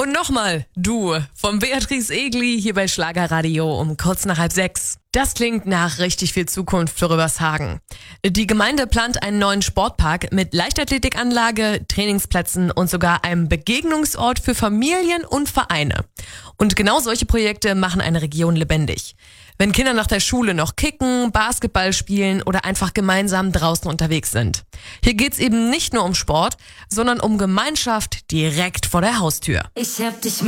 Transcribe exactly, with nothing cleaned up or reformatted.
Und nochmal, du, von Beatrice Egli hier bei Schlagerradio um kurz nach halb sechs. Das klingt nach richtig viel Zukunft für Röbershagen. Die Gemeinde plant einen neuen Sportpark mit Leichtathletikanlage, Trainingsplätzen und sogar einem Begegnungsort für Familien und Vereine. Und genau solche Projekte machen eine Region lebendig. Wenn Kinder nach der Schule noch kicken, Basketball spielen oder einfach gemeinsam draußen unterwegs sind. Hier geht's eben nicht nur um Sport, sondern um Gemeinschaft direkt vor der Haustür. Ich hab dich